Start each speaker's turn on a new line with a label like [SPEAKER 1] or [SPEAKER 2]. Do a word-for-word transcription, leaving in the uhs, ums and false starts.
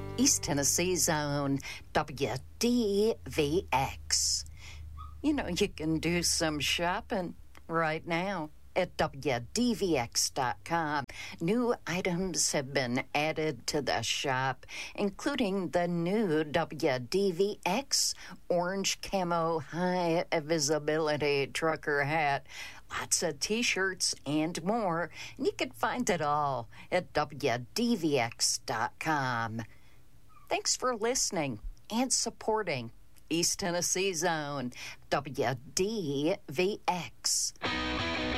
[SPEAKER 1] East Tennessee Zone, W D V X. You know, you can do some shopping right now at W D V X dot com. New items have been added to the shop, including the new W D V X orange camo high visibility trucker hat, lots of t-shirts and more. And you can find it all at W D V X dot com. Thanks for listening and supporting East Tennessee Zone, W D V X.